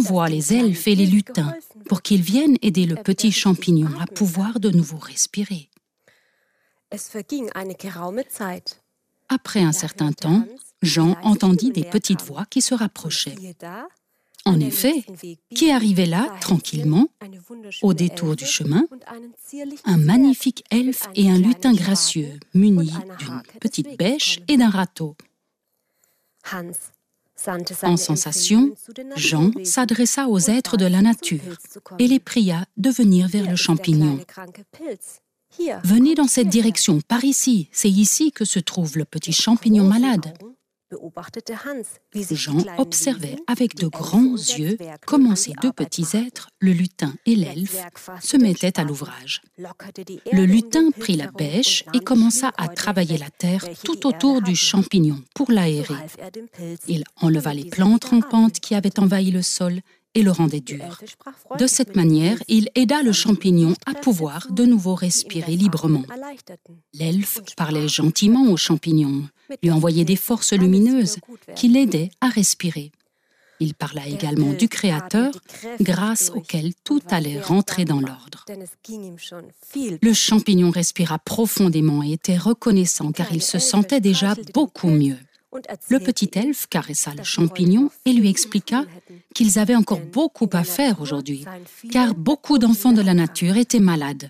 envoie les elfes et les lutins pour qu'ils viennent aider le petit champignon à pouvoir de nouveau respirer. Après un certain temps, Jean entendit des petites voix qui se rapprochaient. En effet, qui arrivait là, tranquillement, au détour du chemin? Un magnifique elfe et un lutin gracieux, munis d'une petite bêche et d'un râteau. En sensation, Jean s'adressa aux êtres de la nature et les pria de venir vers le champignon. « Venez dans cette direction, par ici, c'est ici que se trouve le petit champignon malade. » Jean observait avec de grands yeux comment ces deux petits êtres, le lutin et l'elfe, se mettaient à l'ouvrage. Le lutin prit la bêche et commença à travailler la terre tout autour du champignon pour l'aérer. Il enleva les plantes rampantes qui avaient envahi le sol et le rendait dur. De cette manière, il aida le champignon à pouvoir de nouveau respirer librement. L'elfe parlait gentiment au champignon, lui envoyait des forces lumineuses qui l'aidaient à respirer. Il parla également du Créateur, grâce auquel tout allait rentrer dans l'ordre. Le champignon respira profondément et était reconnaissant car il se sentait déjà beaucoup mieux. Le petit elfe caressa le champignon et lui expliqua qu'ils avaient encore beaucoup à faire aujourd'hui, car beaucoup d'enfants de la nature étaient malades.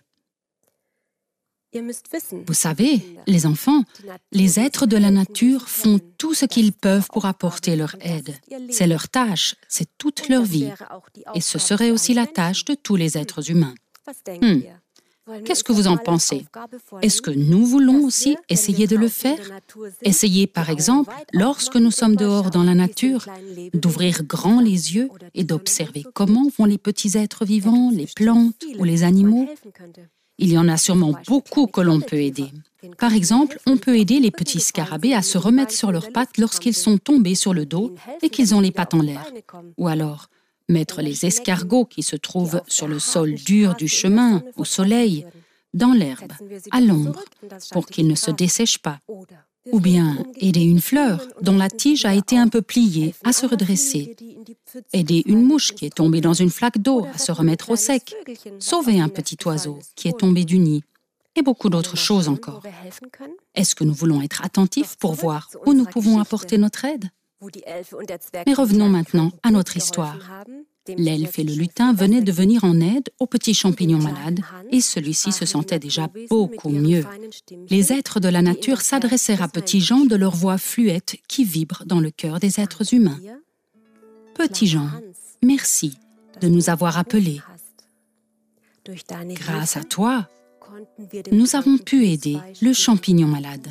Vous savez, les enfants, les êtres de la nature font tout ce qu'ils peuvent pour apporter leur aide. C'est leur tâche, c'est toute leur vie. Et ce serait aussi la tâche de tous les êtres humains. Qu'est-ce que vous en pensez? Est-ce que nous voulons aussi essayer de le faire? Essayer, par exemple, lorsque nous sommes dehors dans la nature, d'ouvrir grand les yeux et d'observer comment vont les petits êtres vivants, les plantes ou les animaux? Il y en a sûrement beaucoup que l'on peut aider. Par exemple, on peut aider les petits scarabées à se remettre sur leurs pattes lorsqu'ils sont tombés sur le dos et qu'ils ont les pattes en l'air. Ou alors, mettre les escargots qui se trouvent sur le sol dur du chemin, au soleil, dans l'herbe, à l'ombre, pour qu'ils ne se dessèchent pas. Ou bien aider une fleur dont la tige a été un peu pliée à se redresser. Aider une mouche qui est tombée dans une flaque d'eau à se remettre au sec. Sauver un petit oiseau qui est tombé du nid. Et beaucoup d'autres choses encore. Est-ce que nous voulons être attentifs pour voir où nous pouvons apporter notre aide? Mais revenons maintenant à notre histoire. L'elfe et le lutin venaient de venir en aide au petit champignon malade et celui-ci se sentait déjà beaucoup mieux. Les êtres de la nature s'adressèrent à Petit Jean de leur voix fluette qui vibre dans le cœur des êtres humains. Petit Jean, merci de nous avoir appelés. Grâce à toi, nous avons pu aider le champignon malade.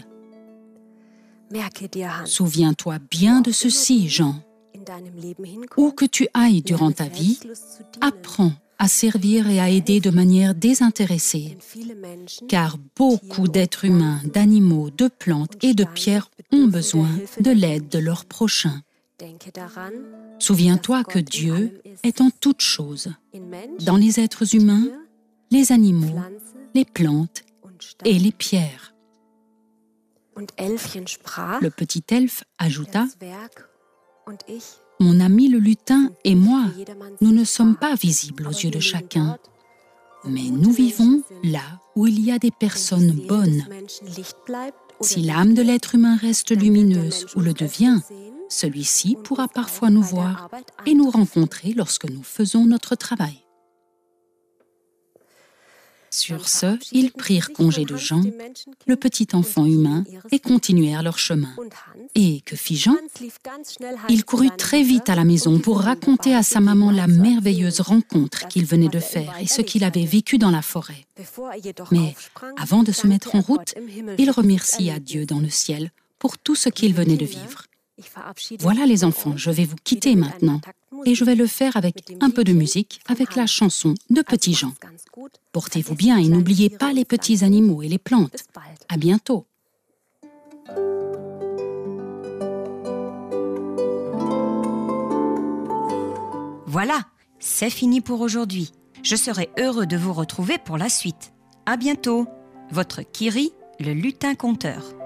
Souviens-toi bien de ceci, Jean. Où que tu ailles durant ta vie, apprends à servir et à aider de manière désintéressée, car beaucoup d'êtres humains, d'animaux, de plantes et de pierres ont besoin de l'aide de leurs prochains. Souviens-toi que Dieu est en toutes choses, dans les êtres humains, les animaux, les plantes et les pierres. Le petit elfe ajouta: « Mon ami le lutin et moi, nous ne sommes pas visibles aux yeux de chacun, mais nous vivons là où il y a des personnes bonnes. Si l'âme de l'être humain reste lumineuse ou le devient, celui-ci pourra parfois nous voir et nous rencontrer lorsque nous faisons notre travail. » Sur ce, ils prirent congé de Jean, le petit enfant humain, et continuèrent leur chemin. Et que fit Jean? Il courut très vite à la maison pour raconter à sa maman la merveilleuse rencontre qu'il venait de faire et ce qu'il avait vécu dans la forêt. Mais avant de se mettre en route, il remercia Dieu dans le ciel pour tout ce qu'il venait de vivre. Voilà les enfants, je vais vous quitter maintenant et je vais le faire avec un peu de musique, avec la chanson de Petit Jean. Portez-vous bien et n'oubliez pas les petits animaux et les plantes. À bientôt. Voilà, c'est fini pour aujourd'hui. Je serai heureux de vous retrouver pour la suite. À bientôt. Votre Kiri, le lutin conteur.